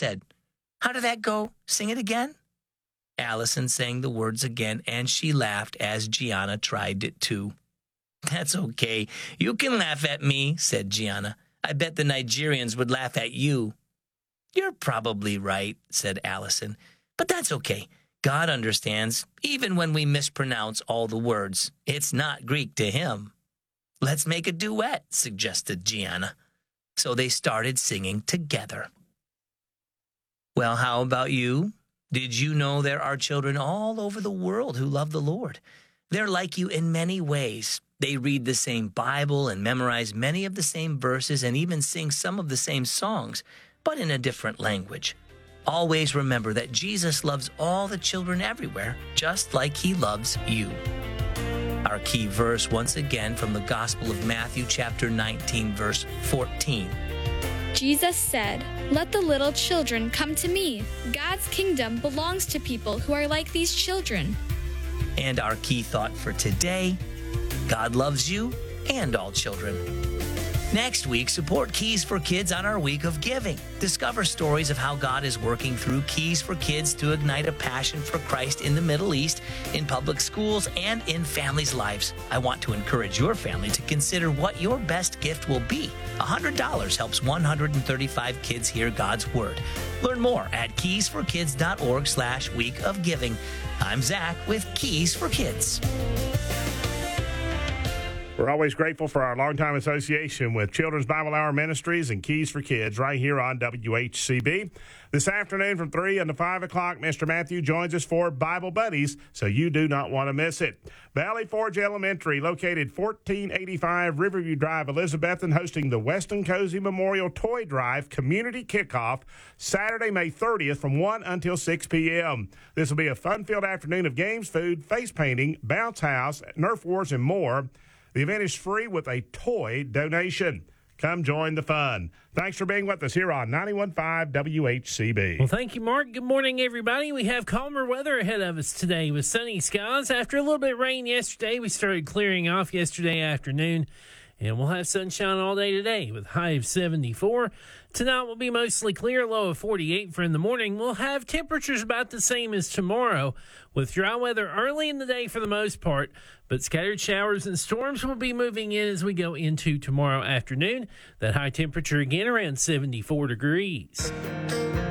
said. How did that go? Sing it again? Allison sang the words again, and she laughed as Gianna tried it too. That's okay. You can laugh at me, said Gianna. I bet the Nigerians would laugh at you. You're probably right, said Allison. But that's okay. God understands, even when we mispronounce all the words. It's not Greek to him. Let's make a duet, suggested Gianna. So they started singing together. Well, how about you? Did you know there are children all over the world who love the Lord? They're like you in many ways. They read the same Bible and memorize many of the same verses and even sing some of the same songs, but in a different language. Always remember that Jesus loves all the children everywhere, just like he loves you. Our key verse, once again, from the Gospel of Matthew, chapter 19, verse 14. Jesus said, "Let the little children come to me. God's kingdom belongs to people who are like these children." And our key thought for today, God loves you and all children. Next week, support Keys for Kids on our week of giving. Discover stories of how God is working through Keys for Kids to ignite a passion for Christ in the Middle East, in public schools, and in families' lives. I want to encourage your family to consider what your best gift will be. $100 helps 135 kids hear God's Word. Learn more at keysforkids.org/week of giving. I'm Zach with Keys for Kids. We're always grateful for our longtime association with Children's Bible Hour Ministries and Keys for Kids right here on WHCB. This afternoon from 3 until 5 o'clock, Mr. Matthew joins us for Bible Buddies, so you do not want to miss it. Valley Forge Elementary, located 1485 Riverview Drive, Elizabethton, hosting the Weston Cozy Memorial Toy Drive Community Kickoff Saturday, May 30th from 1 until 6 p.m. This will be a fun-filled afternoon of games, food, face painting, bounce house, Nerf wars, and more. The event is free with a toy donation. Come join the fun. Thanks for being with us here on 91.5 WHCB. Well, thank you, Mark. Good morning, everybody. We have calmer weather ahead of us today with sunny skies. After a little bit of rain yesterday, we started clearing off yesterday afternoon. And we'll have sunshine all day today with a high of 74. Tonight will be mostly clear, low of 48 for in the morning. We'll have temperatures about the same as tomorrow with dry weather early in the day for the most part, but scattered showers and storms will be moving in as we go into tomorrow afternoon. That high temperature again around 74 degrees.